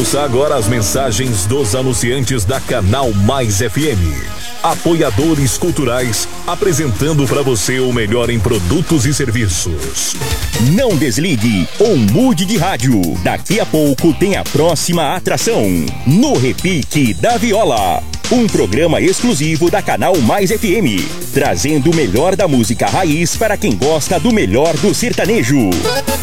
Ouça agora as mensagens dos anunciantes da Canal Mais FM. Apoiadores culturais, apresentando para você o melhor em produtos e serviços. Não desligue ou mude de rádio. Daqui a pouco tem a próxima atração. No Repique da Viola. Um programa exclusivo da Canal Mais FM. Trazendo o melhor da música raiz para quem gosta do melhor do sertanejo.